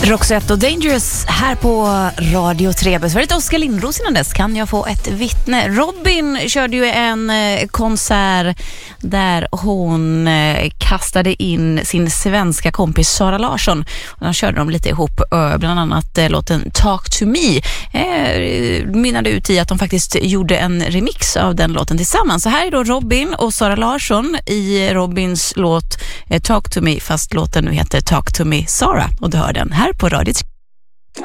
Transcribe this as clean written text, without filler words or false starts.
Roxette och Dangerous här på Radio 3. Det var lite Oskar Lindros innan dess. Kan jag få ett vittne? Robin körde ju en konsert där hon kastade in sin svenska kompis Sara Larsson. Och de körde de lite ihop, bland annat låten Talk to Me. Mynnade ut i att de faktiskt gjorde en remix av den låten tillsammans. Så här är då Robin och Sara Larsson i Robins låt Talk to Me, fast låten nu heter Talk to Me Sara. Och du hör den här på Radio 3.